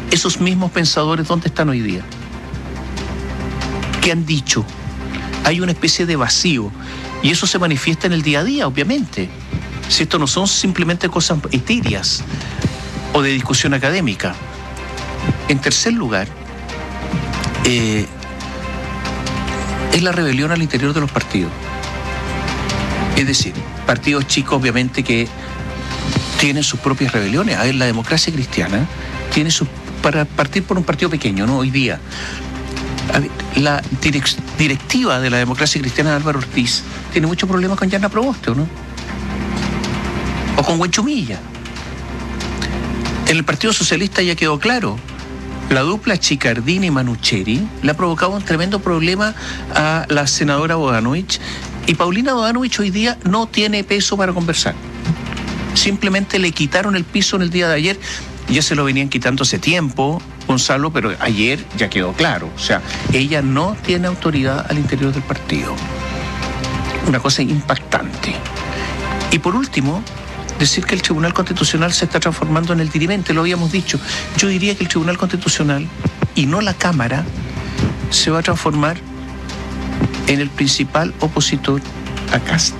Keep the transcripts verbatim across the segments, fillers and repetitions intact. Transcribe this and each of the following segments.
esos mismos pensadores, ¿dónde están hoy día? ¿Qué han dicho? Hay una especie de vacío y eso se manifiesta en el día a día, obviamente. Si esto no son simplemente cosas etéreas o de discusión académica. En tercer lugar, eh, es la rebelión al interior de los partidos. Es decir, partidos chicos obviamente que tienen sus propias rebeliones. A ver, la democracia cristiana tiene sus... Para partir por un partido pequeño, ¿no? Hoy día, a ver, la direc- directiva de la democracia cristiana de Álvaro Ortiz tiene muchos problemas con Yarna Proboste, ¿no? O con Huenchumilla. En el Partido Socialista ya quedó claro. La dupla Chicardini y Manucheri le ha provocado un tremendo problema a la senadora Bodanovich, y Paulina Bodanovich hoy día no tiene peso para conversar. Simplemente le quitaron el piso en el día de ayer. Ya se lo venían quitando hace tiempo, Gonzalo, pero ayer ya quedó claro. O sea, ella no tiene autoridad al interior del partido. Una cosa impactante. Y por último, decir que el Tribunal Constitucional se está transformando en el dirimente, lo habíamos dicho. Yo diría que el Tribunal Constitucional, y no la Cámara, se va a transformar en el principal opositor a Kast.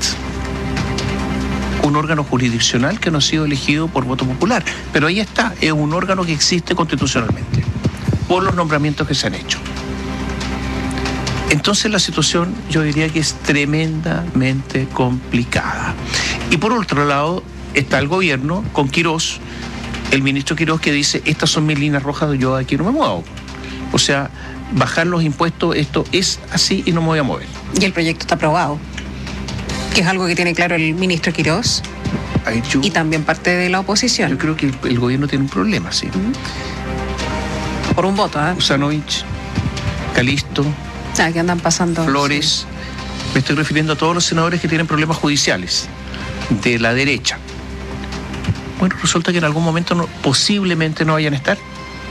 Un órgano jurisdiccional que no ha sido elegido por voto popular, pero ahí está, es un órgano que existe constitucionalmente, por los nombramientos que se han hecho. Entonces la situación, yo diría que es tremendamente complicada. Y por otro lado, está el gobierno con Quirós, el ministro Quirós, que dice, estas son mis líneas rojas, yo aquí no me muevo. O sea, bajar los impuestos, esto es así y no me voy a mover. Y el proyecto está aprobado, que es algo que tiene claro el ministro Quirós yo, y también parte de la oposición. Yo creo que el, el gobierno tiene un problema, sí. Uh-huh. Por un voto, ¿eh? Usanovich, Calisto, ah, que andan pasando Flores, sí. Me estoy refiriendo a todos los senadores que tienen problemas judiciales de la derecha. Bueno, resulta que en algún momento no, posiblemente no vayan a estar.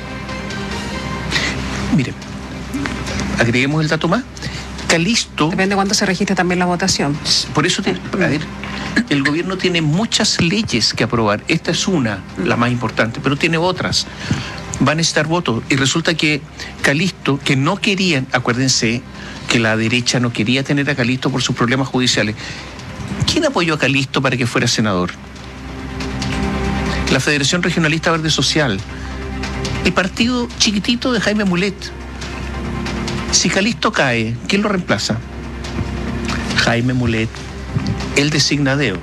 Miren, agreguemos el dato más. Calisto... Depende de cuándo se registre también la votación. Por eso, te, a ver, el gobierno tiene muchas leyes que aprobar. Esta es una, la más importante, pero tiene otras. Van a necesitar votos. Y resulta que Calisto, que no querían, acuérdense que la derecha no quería tener a Calisto por sus problemas judiciales. ¿Quién apoyó a Calisto para que fuera senador? La Federación Regionalista Verde Social. El partido chiquitito de Jaime Mulet. Si Calisto cae, ¿quién lo reemplaza? Jaime Mulet, el designadeo.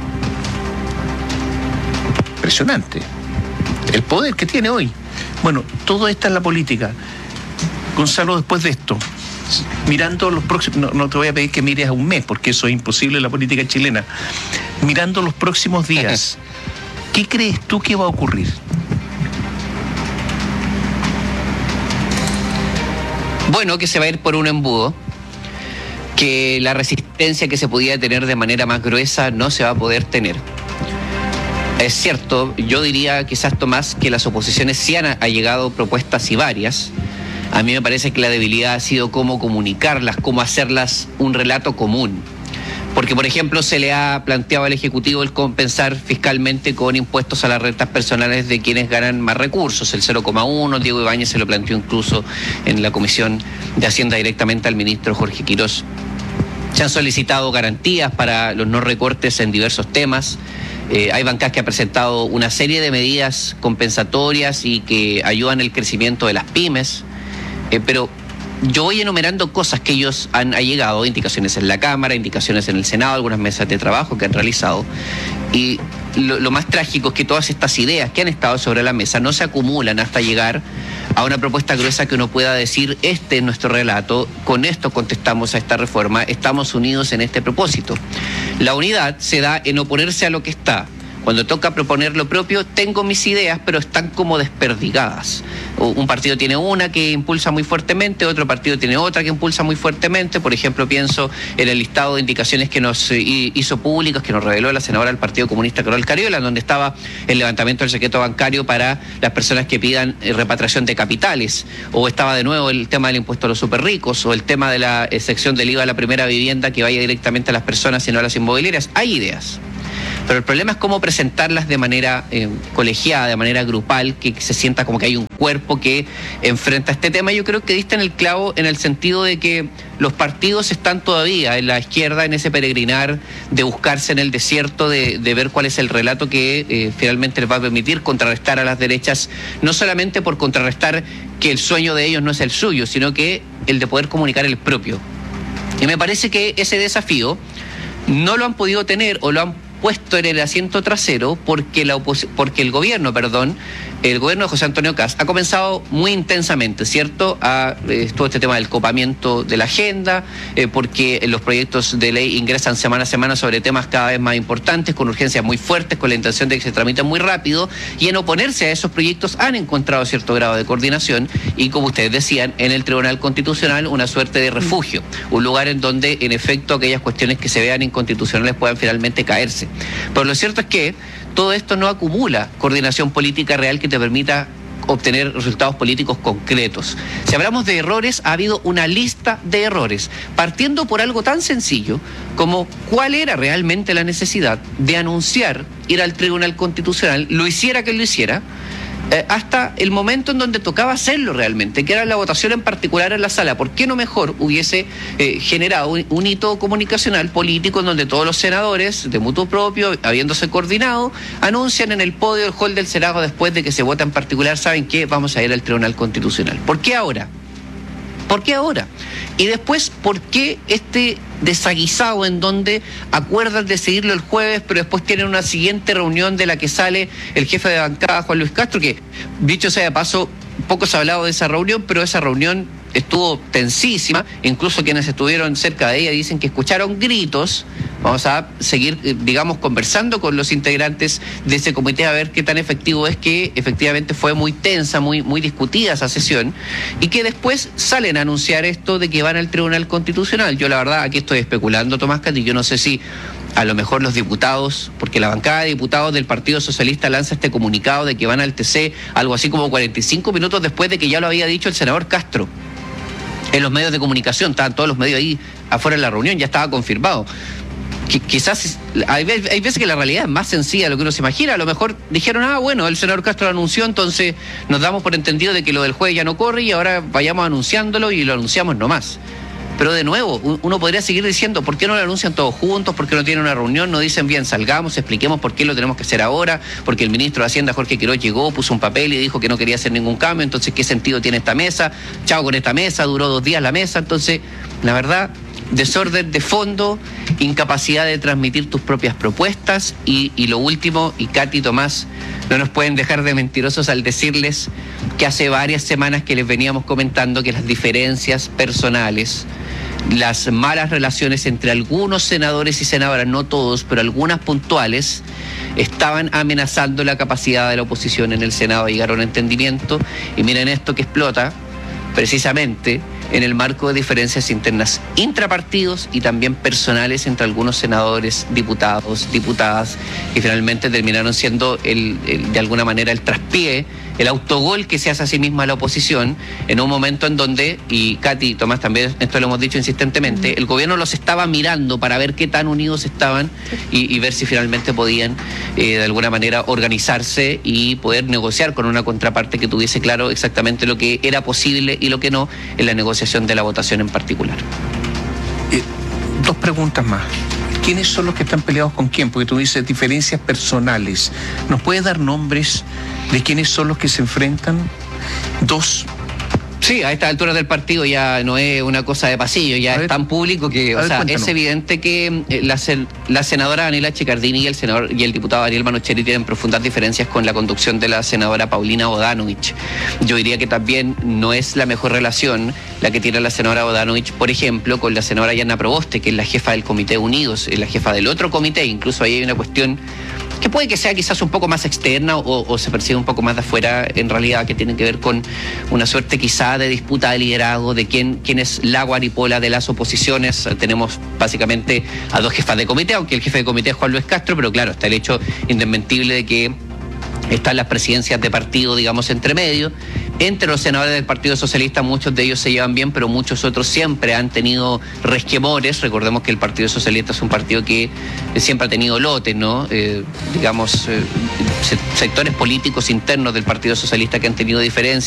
Impresionante. El poder que tiene hoy. Bueno, todo esto es la política. Gonzalo, después de esto, mirando los próximos... No, no te voy a pedir que mires a un mes, porque eso es imposible en la política chilena. Mirando los próximos días, ¿qué crees tú que va a ocurrir? Bueno, que se va a ir por un embudo, que la resistencia que se podía tener de manera más gruesa no se va a poder tener. Es cierto, yo diría quizás, Tomás, que las oposiciones sí han allegado propuestas y varias. A mí me parece que la debilidad ha sido cómo comunicarlas, cómo hacerlas un relato común. Porque, por ejemplo, se le ha planteado al Ejecutivo el compensar fiscalmente con impuestos a las rentas personales de quienes ganan más recursos, el cero coma uno, Diego Ibáñez se lo planteó incluso en la Comisión de Hacienda directamente al ministro Jorge Quirós. Se han solicitado garantías para los no recortes en diversos temas. Eh, hay bancadas que han presentado una serie de medidas compensatorias y que ayudan el crecimiento de las pymes, eh, pero... Yo voy enumerando cosas que ellos han allegado, indicaciones en la Cámara, indicaciones en el Senado, algunas mesas de trabajo que han realizado. Y lo, lo más trágico es que todas estas ideas que han estado sobre la mesa no se acumulan hasta llegar a una propuesta gruesa que uno pueda decir, este es nuestro relato, con esto contestamos a esta reforma, estamos unidos en este propósito. La unidad se da en oponerse a lo que está. Cuando toca proponer lo propio, tengo mis ideas, pero están como desperdigadas. Un partido tiene una que impulsa muy fuertemente, otro partido tiene otra que impulsa muy fuertemente. Por ejemplo, pienso en el listado de indicaciones que nos hizo públicas, que nos reveló la senadora del Partido Comunista, Carol Cariola, donde estaba el levantamiento del secreto bancario para las personas que pidan repatriación de capitales, o estaba de nuevo el tema del impuesto a los superricos, o el tema de la sección del I V A a la primera vivienda que vaya directamente a las personas y no a las inmobiliarias. Hay ideas. Pero el problema es cómo presentarlas de manera eh, colegiada, de manera grupal, que se sienta como que hay un cuerpo que enfrenta este tema. Yo creo que diste en el clavo en el sentido de que los partidos están todavía en la izquierda en ese peregrinar de buscarse en el desierto, de, de ver cuál es el relato que eh, finalmente les va a permitir contrarrestar a las derechas, no solamente por contrarrestar que el sueño de ellos no es el suyo, sino que el de poder comunicar el propio. Y me parece que ese desafío no lo han podido tener o lo han puesto en el asiento trasero porque la opos- porque el gobierno, perdón, el gobierno de José Antonio Kast ha comenzado muy intensamente, ¿cierto?, a eh, todo este tema del copamiento de la agenda, eh, porque los proyectos de ley ingresan semana a semana sobre temas cada vez más importantes, con urgencias muy fuertes, con la intención de que se tramiten muy rápido, y en oponerse a esos proyectos han encontrado cierto grado de coordinación y, como ustedes decían, en el Tribunal Constitucional una suerte de refugio, un lugar en donde, en efecto, aquellas cuestiones que se vean inconstitucionales puedan finalmente caerse. Pero lo cierto es que todo esto no acumula coordinación política real que te permita obtener resultados políticos concretos. Si hablamos de errores, ha habido una lista de errores, partiendo por algo tan sencillo como cuál era realmente la necesidad de anunciar ir al Tribunal Constitucional, lo hiciera quien lo hiciera, Eh, hasta el momento en donde tocaba hacerlo realmente, que era la votación en particular en la sala. ¿Por qué no mejor hubiese eh, generado un, un hito comunicacional político en donde todos los senadores, de mutuo propio, habiéndose coordinado, anuncian en el podio del hall del Senado después de que se vota en particular, ¿saben qué? Vamos a ir al Tribunal Constitucional. ¿Por qué ahora? ¿Por qué ahora? Y después, ¿por qué este desaguisado en donde acuerdan decidirlo el jueves, pero después tienen una siguiente reunión de la que sale el jefe de bancada, Juan Luis Castro, que, dicho sea de paso, poco se ha hablado de esa reunión, pero esa reunión estuvo tensísima, incluso quienes estuvieron cerca de ella dicen que escucharon gritos. Vamos a seguir, digamos, conversando con los integrantes de ese comité a ver qué tan efectivo es, que efectivamente fue muy tensa, muy, muy discutida esa sesión, y que después salen a anunciar esto de que van al Tribunal Constitucional. Yo la verdad aquí estoy especulando, Tomás Cati, yo no sé si a lo mejor los diputados, porque la bancada de diputados del Partido Socialista lanza este comunicado de que van al T C algo así como cuarenta y cinco minutos después de que ya lo había dicho el senador Castro en los medios de comunicación. Estaban todos los medios ahí afuera de la reunión, ya estaba confirmado. Que quizás hay, hay veces que la realidad es más sencilla de lo que uno se imagina. A lo mejor dijeron, ah, bueno, el senador Castro lo anunció, entonces nos damos por entendido de que lo del jueves ya no corre y ahora vayamos anunciándolo y lo anunciamos nomás. Pero de nuevo, uno podría seguir diciendo, ¿por qué no lo anuncian todos juntos? ¿Por qué no tienen una reunión? No dicen, bien, salgamos, expliquemos por qué lo tenemos que hacer ahora, porque el ministro de Hacienda, Jorge Quiroz, llegó, puso un papel y dijo que no quería hacer ningún cambio, entonces, ¿qué sentido tiene esta mesa? Chao con esta mesa, duró dos días la mesa, entonces, la verdad, desorden de fondo, incapacidad de transmitir tus propias propuestas y, y lo último, y Katy, Tomás, no nos pueden dejar de mentirosos al decirles que hace varias semanas que les veníamos comentando que las diferencias personales, las malas relaciones entre algunos senadores y senadoras, no todos, pero algunas puntuales, estaban amenazando la capacidad de la oposición en el Senado de llegar a un entendimiento. Y miren esto que explota precisamente en el marco de diferencias internas intrapartidos y también personales entre algunos senadores, diputados, diputadas, que finalmente terminaron siendo el, el, de alguna manera el traspié, el autogol que se hace a sí misma la oposición, en un momento en donde, y Katy, Tomás, también esto lo hemos dicho insistentemente, el gobierno los estaba mirando para ver qué tan unidos estaban y, y ver si finalmente podían eh, de alguna manera organizarse y poder negociar con una contraparte que tuviese claro exactamente lo que era posible y lo que no en la negociación de la votación en particular. Eh, dos preguntas más. ¿Quiénes son los que están peleados con quién? Porque tú dices diferencias personales. ¿Nos puedes dar nombres de quiénes son los que se enfrentan? Dos. Sí, a estas alturas del partido ya no es una cosa de pasillo, ya es tan público que, o sea, es evidente que la, la senadora Daniela Chicardini y el senador y el diputado Ariel Manocheri tienen profundas diferencias con la conducción de la senadora Paulina Bodanovich. Yo diría que también no es la mejor relación la que tiene la senadora Bodanovich, por ejemplo, con la senadora Yana Proboste, que es la jefa del Comité Unidos, es la jefa del otro comité. Incluso ahí hay una cuestión que puede que sea quizás un poco más externa o, o se percibe un poco más de afuera, en realidad, que tiene que ver con una suerte quizá de disputa de liderazgo, de quién, quién es la guaripola de las oposiciones. Tenemos básicamente a dos jefas de comité, aunque el jefe de comité es Juan Luis Castro, pero claro, está el hecho indesmentible de que están las presidencias de partido, digamos, entre medio. Entre los senadores del Partido Socialista, muchos de ellos se llevan bien, pero muchos otros siempre han tenido resquemores. Recordemos que el Partido Socialista es un partido que siempre ha tenido lotes, ¿no? Eh, digamos, eh, sectores políticos internos del Partido Socialista que han tenido diferencias.